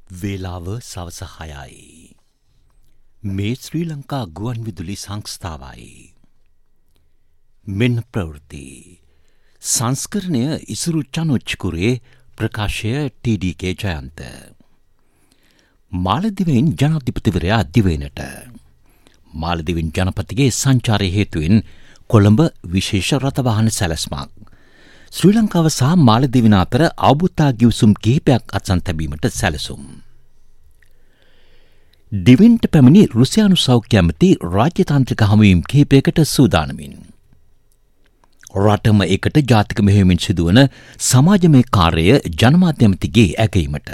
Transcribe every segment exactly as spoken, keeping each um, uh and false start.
වේලාව සවස හයයි. මේ ශ්‍රී ලංකා ගුවන් විදුලි සංස්ථාවයි. මෙන්න ප්‍රවෘත්ති. සංස්කරණය ඉසුරු චනොච්චිකුරේ ප්‍රකාශය ටීඩීකේ ජයන්ත. මාලදිවෙන් ජනාධිපතිවරයා දිවයිනට. මාලදිවෙන් ජනපතිගේ සංචාරය හේතුවෙන් කොළඹ විශේෂ රථවාහන සැලැස්මක්. ශ්‍රී ලංකාව සහ මාලදිවින අතර අවබෝධතා ගිවිසුම් කිහිපයක් අත්සන් තැබීමට සැලසුම්. දිවෙන්ට පැමිණි රුසියානු සෞඛ්‍ය ඇමති රාජ්‍යතාන්ත්‍රික හමුවීම් කිහිපයකට සූදානමින්. රටම එකට ජාතික මෙහෙයුමින් සිදුවන සමාජමය කාර්යය ජනමාධ්‍ය ඇමතිගේ ඇගීමට.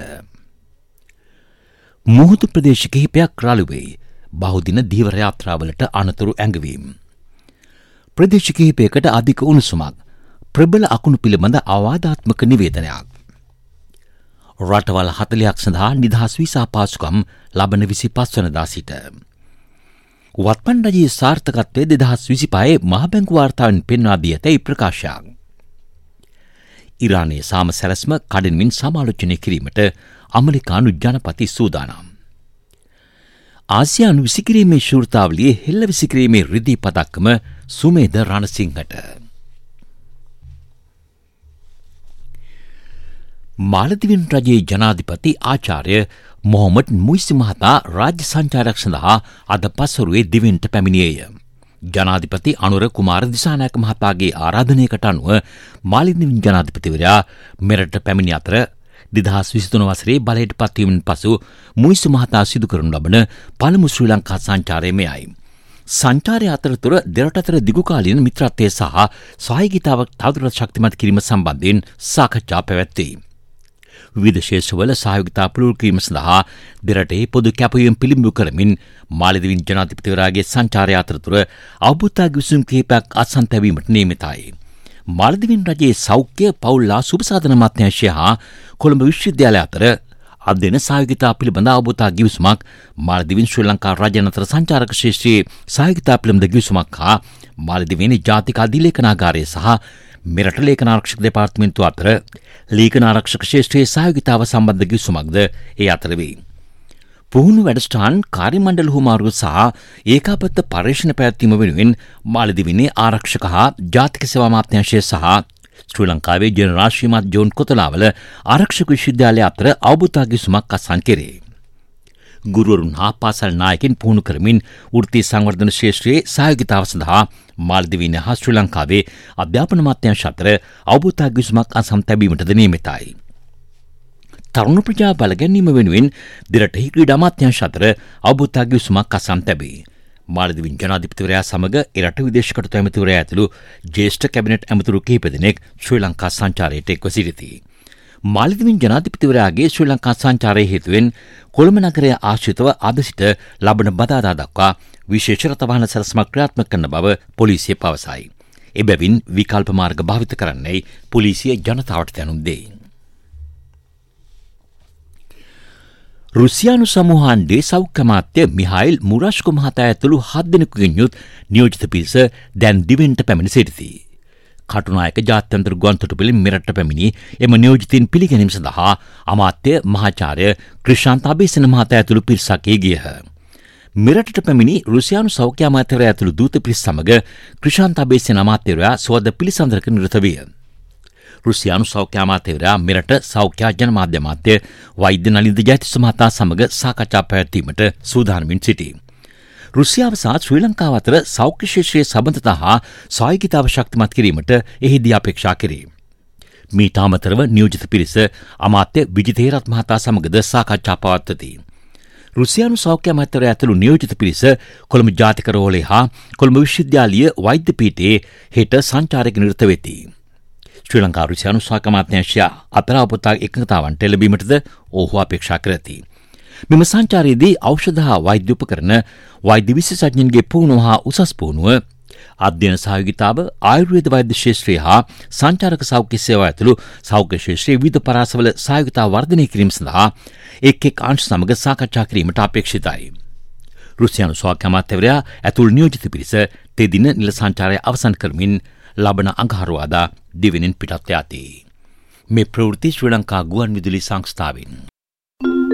මුහුදු ප්‍රදේශ කිහිපයක් රළුවේ බහුදින දීවර යාත්‍රාවලට අනතුරු ඇඟවීම්. ප්‍රදේශ කිහිපයකට අධික උණුසුමක්. ප්‍රබල අකුණු පිළිබඳ අවවාදාත්මක නිවේදනයක්. රටවල් හතළිහක් සඳහා නිදහස් වීසා පාසුකම් ලබන විසිපස් වනදා සිට. වත්මන් රජයේ සාර්ථකත්වය දෙදහස් විසිපහේ මහබැංකු වාර්තාවෙන් පෙන්වා දී ඇතැයි ප්‍රකාශයක්. ඉරානයේ සාම සැලැස්ම කඩින්මින් සමාලෝචනය කිරීමට ඇමරිකානු ජනපති සූදානම්. ආසියානු විසිකිරීමේ ශූරතාවලියේ හෙල්ල විසිකිරීමේ රිදී පදක්කම සුමේද රණසිංහට. මාලදිවෙන් රජයේ ජනාධිපති ආචාර්ය මොහොමඩ් මුයිසි මහතා රාජ්‍ය සංචාරයක් සඳහා අද පස්වරුවේ දිවෙන්ට පැමිණියේය. ජනාධිපති අනුර කුමාර දිසානායක මහතාගේ ආරාධනයකට අනුව මාලදිවෙන් ජනාධිපතිවරයා මෙරට පැමිණි අතර දෙදහස් විසිතුන වසරේ බලයට පත්වීමෙන් පසු මුයිසි මහතා සිදු කරනු ලබන පළමු ශ්‍රී ලංකා සංචාරය මෙයයි. සංචාරය අතරතුර දෙරට අතර දිගුකාලීන මිත්‍රත්වය සහ සහයෝගීතාවක් තවදුරටත් ශක්තිමත් කිරීම සම්බන්ධයෙන් සාකච්ඡා පැවැත්වේ. විවිධ ශේෂ්ත්‍රවල සහයෝගිතා පුළුල් කිරීම සඳහා දෙරටේ පොදු කැපවීම් පිළිබිඹු කරමින් මාලදිවෙන් ජනාධිපතිවරයාගේ සංචාරය අතරතුර අවබෝධතා ගිවිසුම් කිහිපයක් අත්සන් තැබීමට නියමිතයි. මාලදිවෙන් රජයේ සෞඛ්‍ය පවුල් හා සුබසාධන අමාත්‍යාංශය හා කොළඹ විශ්වවිද්‍යාලය අතර අධ්‍යයන සහයෝගිතා පිළිබඳ අවබෝධතා ගිවිසුමක්, මාලදිවෙන් ශ්‍රී ලංකා රජයන් අතර සංචාරක ශේෂ්ත්‍රයේ සහයෝගිතා පිළිබඳ ගිවිසුමක් හා මාලදිවෙනි ජාතික අධිලේඛනාගාරය සහ මෙරට ලේඛනාරක්ෂක දෙපාර්තමේන්තුව අතර ලේඛනාරක්ෂක ශේෂ්ත්‍රයේ සහයෝගිතාව සම්බන්ධ ගිවිසුමක්ද ඒ අතර වේ. පුහුණු වැඩසටහන් කාර්ය මණ්ඩල හුවමාරුව සහ ඒකාබද්ධ පර්යේෂණ පැවැත්වීම වෙනුවෙන් මාලදිවෙනේ ආරක්ෂක හා ජාතික සේවා අමාත්‍යාංශය සහ ශ්‍රී ලංකාවේ ජනරාල් ශ්‍රීමත් ජෝන් කොතලාවල ආරක්ෂක විශ්වවිද්‍යාලය අතර අවබෝධතා ගිවිසුමක් අත්සන් කෙරේ. ගුරුවරුන් හා පාසල් නායකින් පුහුණු කරමින් වෘත්තීය සංවර්ධන ශේෂ්ත්‍රයේ සහයෝගිතාව සඳහා මාලදිවෙන හා ශ්‍රී ලංකාවේ අධ්‍යාපන අමාත්‍යාංශ අතර අවබෝධතා ගිවිසුමක් අත්සන් තැබීමටද නියමිතයි. තරුණ ප්‍රජා බලගැනීම වෙනුවෙන් දෙරටෙහි ක්‍රීඩා අමාත්‍යාංශ අතර අවබෝධතා ගිවිසුමක් අත්සන් තැබේ. මාලදිවෙන් ජනාධිපතිවරයා සමග එරට විදේශ කටයුතු ඇමතිවරයා ඇතුළු ජ්‍යෙෂ්ඨ කැබිනට් ඇමතිවරු කිහිප දෙනෙක් ශ්‍රී ලංකා සංචාරයට එක්ව සිටිති. මාලදිවෙන් ජනාධිපතිවරයාගේ ශ්‍රී ලංකා සංචාරය හේතුවෙන් කොළඹ නගරය ආශ්‍රිතව අද සිට ලබන බදාදා දක්වා විශේෂ රථවාහන සැලැස්මක් ක්‍රියාත්මක කරන බව පොලිසිය පවසයි. එබැවින් විකල්ප මාර්ග භාවිත කරන්නයි පොලිසිය ජනතාවට දැනුම් දෙයි. රුසියානු සමූහාණ්ඩේ සෞඛ්‍ය අමාත්‍ය මිහායිල් මුරාෂ්කෝ මහතා ඇතුළු හත් දෙනෙකුගෙන් යුත් නියෝජිත පිරිස දැන් දිවෙන්ට පැමිණ සිටිති. කටුනායක ජාත්‍යන්තර ගුවන්තොටුපළින් මෙරට පැමිණි එම නියෝජිතයින් පිළිගැනීම සඳහා අමාත්‍ය මහාචාර්ය ක්‍රිෂාන්ත අබේසේන මහතා ඇතුළු පිරිසක් ඒ ගියහ. මෙරටට පැමිණි රුසියානු සෞඛ්‍ය අමාත්‍යවරයා ඇතුළු දූත පිරිස සමග ක්‍රිෂාන්ත අබේසේන අමාත්‍යවරයා සුවද පිළිසඳරක නිරත විය. රුසියානු සෞඛ්‍ය අමාත්‍යවරයා මෙරට සෞඛ්‍ය ජනමාධ්‍ය අමාත්‍ය වෛද්‍ය නලින්ද ජයතිස්ස මහතා සමග සාකච්ඡා පැවැත්වීමට සූදානමින් සිටී. රුසියාව සහ ශ්‍රී ලංකාව අතර සෞඛ්‍ය ශේෂ්ත්‍රයේ සම්බන්ධතා හා සහයෝගීතාව ශක්තිමත් කිරීමට එහිදී අපේක්ෂා කෙරේ. මීට අමතරව නියෝජිත පිරිස අමාත්‍ය විජිතේරත් මහතා සමගද සාකච්ඡා පවත්වති. රුසියානු සෞඛ්‍ය අමාත්‍යවරයා ඇතුළු නියෝජිත පිරිස කොළඹ ජාතික රෝහලේ හා කොළඹ විශ්වවිද්‍යාලීය වෛද්‍ය පීඨයේ හෙට සංචාරයක නිරත වෙති. ශ්‍රී ලංකා රුසියානු සෞඛ්‍ය අමාත්‍යාංශය අතර අවබෝධතා එකඟතාවන්ට ලැබීමටද ඔහු අපේක්ෂා කරති. මෙම සංචාරයේදී ඖෂධ හා වෛද්‍ය උපකරණ, වෛද්‍ය විශේෂඥන්ගේ පුහුණුව හා උසස් පුහුණුව, අධ්‍යයන සහයෝගීතාව, ආයුර්වේද වෛද්‍ය ශාස්ත්‍රය හා සංචාරක සෞඛ්‍ය සේවා ඇතුළු සෞඛ්‍ය ශාස්ත්‍රයේ විවිධ පරාසවල සහයෝගීතාව වර්ධනය කිරීම සඳහා එක් එක් අංශ සමග සාකච්ඡා කිරීමට අපේක්ෂිතයි. රුසියානු සෞඛ්‍ය අමාත්‍යවරයා ඇතුළු නියෝජිත පිරිස තෙදින නිල සංචාරය අවසන් කරමින් ලබන අඟහරුවාදා දිවෙනින් පිටත් යති. මේ ප්‍රවෘත්ති ශ්‍රී ලංකා ගුවන් විදුලි සංස්ථාවෙන්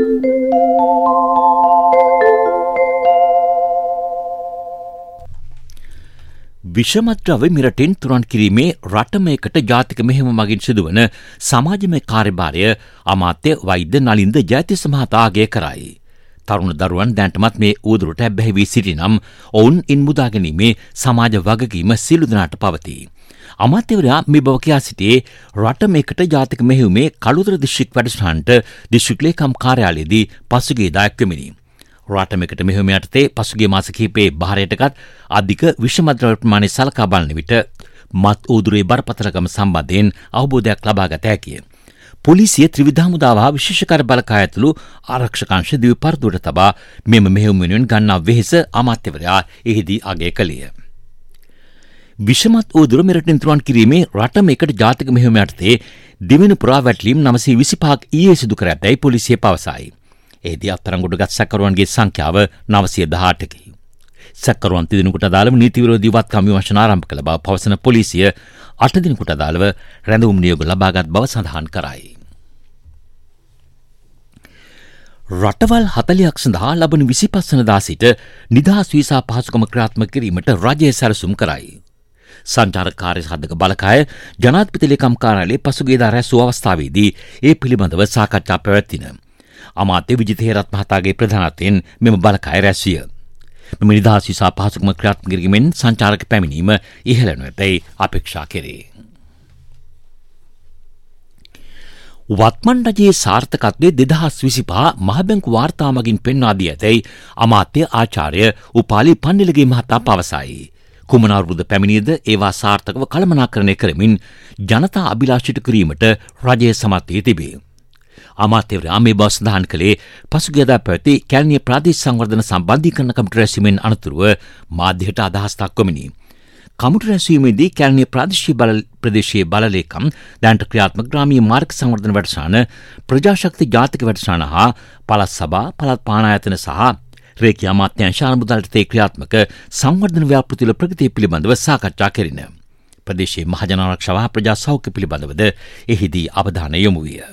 විෂමද්‍රව්‍ය මිරටින් තුරන් කිරීමේ රටමයකට ජාතික මෙහෙම මගින් සිදුවන සමාජමය කාර්යභාරය අමාත්‍ය වෛද්‍ය නලින්ද ජයතිස්ස මහතා අගය කරයි. තරුණ දරුවන් දැනටමත් මේ ඌදුරට ඇබ්බැහි වී සිටිනම් ඔවුන් ඉන් මුදා ගැනීමේ සමාජ වගකීම සියලු දෙනාට පවතී. අමාත්‍යවරයා මේ බව කියා සිටියේ රටමයකට ජාතික මෙහෙයුමේ කළුතර දිස්ත්‍රික් වැඩසටහනට දිස්ත්‍රික් ලේකම් කාර්යාලයේදී පසුගියදා එක්වෙමිනි. රාටමයකට මෙහෙයුම යටතේ පසුගිය මාස කිහිපයේ බහරයටගත් අධික විෂමද්‍රව්‍ය ප්‍රමාණය සලකා බලන විට මත් ඌදුරේ බරපතලකම සම්බන්ධයෙන් අවබෝධයක් ලබාගත හැකිය. පොලිසිය ත්‍රිවිධ හමුදාව හා විශේෂකාර්ය බලකාය ඇතුළු ආරක්ෂකාංශ දිවි පරදුවට තබා මෙම මෙහෙයුම වෙනුවෙන් ගන්නා වෙහෙස අමාත්‍යවරයා එහිදී අගය කළේය. විෂමත් ඌදුර මෙරටින් තුරන් කිරීමේ රටමයකට ජාතික මෙහෙයුම යටතේ දිවෙන පුරා වැටලීම් නවසිය විසිපහක් ඊයේ සිදු කර ඇතැයි පොලිසිය පවසයි. එහිදී අත්අඩංගුවටගත් සැකකරුවන්ගේ සංඛ්‍යාව නවසිය දහඅටකි. සැකකරුවන් තිදෙනෙකුට අදාළව නීති විරෝධී වත්කම් විමර්ශන ආරම්භ කළ බව පවසන පොලිසිය අට දිනකට අදාළව රැඳවුම් නියෝග ලබාගත් බව සඳහන් කරයි. රටවල් හතළිහක් සඳහා ලබන විසිපස් වනදා සිට නිදහස් වීසා පහසුකම ක්‍රියාත්මක කිරීමට රජය සැලසුම් කරයි. සංචාරක කාර්ය සාධක බලකාය ජනාධිපති ලේකම් කාර්යාලයේ පසුගියදා රැස් වූ අවස්ථාවේදී ඒ පිළිබඳව සාකච්ඡා පැවැත්වින. අමාත්‍ය විජිත හේරත් මහතාගේ ප්‍රධානත්වයෙන් මෙම බලකාය රැස් විය. මෙම නිදහස් වීසා පහසුකම ක්‍රියාත්මක කිරීමෙන් සංචාරක පැමිණීම ඉහළ යනු ඇතැයි අපේක්ෂා කෙරේ. වත්මන් රජයේ සාර්ථකත්වයේ දෙදහස් විසිපහ මහබැංකු වාර්තා මගින් පෙන්වා දී ඇතැයි අමාත්‍ය ආචාර්ය උපාලි පන්නිලගේ මහතා පවසයි. කුමන අවුරුද්ද පැමිණියද ඒවා සාර්ථකව කළමනාකරණය කරමින් ජනතා අභිලාෂිත කිරීමට රජය සමත් වී තිබේ. අමාත්‍යවරයා මේ බව සඳහන් කළේ පසුගියදා පැවති කැලණිය ප්‍රාදේශීය සංවර්ධන සම්බන්ධීකරණ කමිටු රැස්වීමෙන් අනතුරුව මාධ්‍යයට අදහස් දක්වමිනි. කමිටු රැස්වීමේදී කැලණිය ප්‍රාදේශීය බල ප්‍රදේශීය බල ලේකම් දැනට ක්‍රියාත්මක ග්‍රාමීය මාර්ග සංවර්ධන වැඩසටහන ප්‍රජාශක්ති ජාතික වැඩසටහන හා පළාත් සභා පළාත් පාලන ආයතන සහ රේඛීය අමාත්‍යාංශ අනුමෝදනට ක්‍රියාත්මක සංවර්ධන ව්‍යාපෘතිවල ප්‍රගතිය පිළිබඳව සාකච්ඡා කෙරින. ප්‍රදේශීය මහජන ආරක්ෂාව හා ප්‍රජා සෞඛ්‍ය පිළිබඳවද එහිදී අවධානය යොමු විය.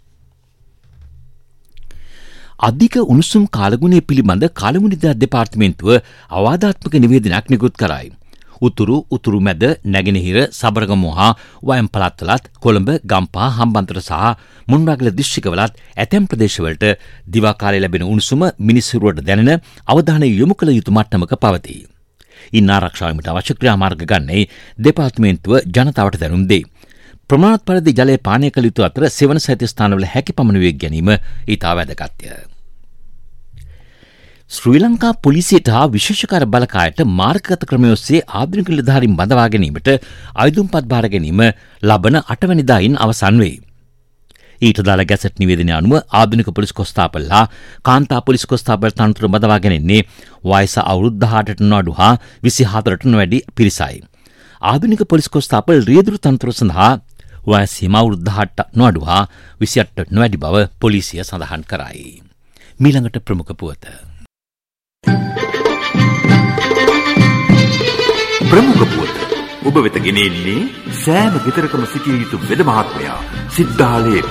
අධික උණුසුම් කාලගුණය පිළිබඳ කාලගුණිදා දෙපාර්තමේන්තුව අවවාදාත්මක නිවේදනයක් නිකුත් කරයි. උතුරු උතුරු මැද නැගෙනහිර සබරගමුව හා වයම් පළාත්වලත් කොළඹ ගම්පහ හම්බන්තොට සහ මුන්රාගල දිස්ත්‍රික්කවලත් ඇතැම් ප්‍රදේශවලට දිවා කාලයේ ලැබෙන උණුසුම මිනිස්සුරුවට දැනෙන අවධානය යොමු කළ යුතු මට්ටමක පවතී. ඉන් ආරක්ෂාවීමට අවශ්‍ය ක්‍රියාමාර්ග ගන්නේ දෙපාර්තමේන්තුව ජනතාවට දැනුම් දෙයි. ප්‍රමාණවත් පරිදි ජලය පානය කළ යුතු අතර සෙවන සහිත ස්ථානවල හැකි පමණ වේග ගැනීම ඉතා වැදගත්ය. ශ්‍රී ලංකා පොලිසියට හා විශේෂකාර බලකායට මාර්ගගත ක්‍රමය ඔස්සේ ආධුනික නිලධාරීන් බඳවා ගැනීමට ආයුධම්පත් බාර ගැනීම ලබන අටවැනිදායින් අවසන් වේ. ඊට දාලා ගැසට් නිවේදනය අනුව ආධුනික පොලිස් කොස්තාපල්ලා කාන්තා පොලිස් කොස්තාපල් තනතුර බඳවා ගැනීමේ වයස අවුරුදු දහඅටට නොඅඩු හා විසිහතරට නොවැඩි පිරිසයි. ආධුනික පොලිස් කොස්තාපල් රියදුරු තනතුර සඳහා වයස සීම අවුරුදු දහඅට නොඅඩු හා විසිඅටට නොවැඩි බව පොලිසිය සඳහන් කරයි. මීළඟට ප්‍රමුඛ පුවත. ප්‍රමුඛ පුවත ඔබ වෙත ගෙනෙන්නේ සෑම ගෙදරකම සිටිය යුතු වෙද මහත්මයා සිද්ධාලේප.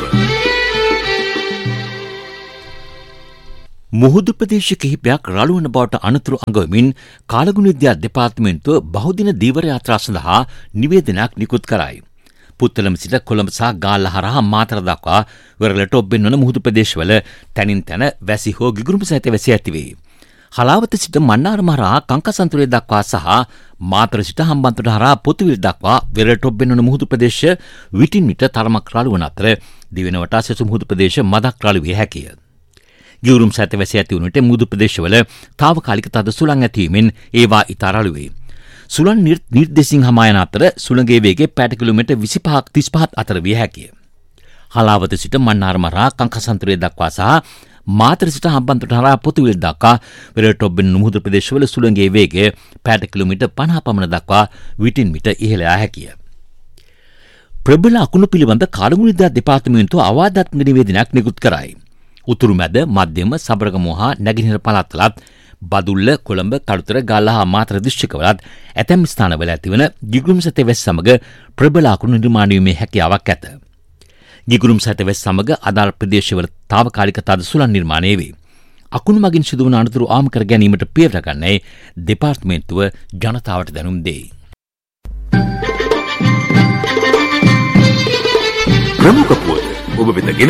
මුහුදු ප්‍රදේශ කිහිපයක් රළු වන බවට අනතුරු අඟවමින් කාලගුණ විද්‍යා දෙපාර්තමේන්තුව බහුදින දීවර යාත්‍රා සඳහා නිවේදනයක් නිකුත් කරයි. පුත්තලම සිට කොළඹ සහ ගාල්ල හරහා මාතර දක්වා වෙරළට ඔබ්බෙන් වන මුහුදු ප්‍රදේශවල තැනින් තැන වැසි හෝ ගිගුරුම් සහිත වැසි ඇතිවේ. හලාවත සිට මන්නාරම හරහා කංකසන්තුරේ දක්වා සහ මාතර සිට හම්බන්තොට හරහා පොතුවිල් දක්වා වෙරළට ඔබ්බෙන් වන මුහුදු ප්‍රදේශ විටින් විට තරමක් රළු වන අතර දිවෙන වටා සෙසු මුහුදු ප්‍රදේශ මදක් රළු විය හැකිය. ගිගුරුම් සහිත වැසි ඇති වුණට මුහුදු ප්‍රදේශවල తాවකාලික තද සුළං ඇතිවීමෙන් ඒවා ඉතා රළු වේ. සුළං නිර්දේශින් හමා යන අතර සුළඟේ වේගය පැයට කිලෝමීටර් විසිපහක් තිස්පහක් අතර විය හැකිය. හලාවත සිට මන්නාරම හරහා කංකසන්තුරේ දක්වා සහ මාතර සිට හම්බන්තොට හරහා පොතුවිල් දක්වා වෙරළට ඔබ්බෙන මුහුදු ප්‍රදේශවල සුළඟේ වේගය පැයට කිලෝමීටර් පනහ පමණ දක්වා විටින් විට ඉහළ යා හැකිය. ප්‍රබල අකුණු පිළිබඳ කාලගුණ විද්‍යා දෙපාර්තමේන්තුව අවවාදාත්මක නිවේදනයක් නිකුත් කරයි. උතුරු මැද මධ්‍යම සබරගමුව හා නැගෙනහිර පළාත්වලත් බදුල්ල කොළඹ කළුතර ගාල්ල හා මාතර දිස්ත්‍රික්කවලත් ඇතැම් ස්ථානවල ඇතිවන ගිගුරුම් සහිත වැසි සමග ප්‍රබල අකුණු නිර්මාණය වීමේ හැකියාවක් ඇත. ගිගුරුම් සහිත වැසි සමග අදාළ ප්‍රදේශවල తాවකාලික තද සුළං නිර්මාණය වේ. අකුණු මගින් සිදුවන අනතුරු ආම කර ගැනීමට පියවර ගන්නයි දෙපාර්තමේන්තුව ජනතාවට දැනුම් දෙයි. ප්‍රමුඛ පුවත් ඔබ වෙත ගෙන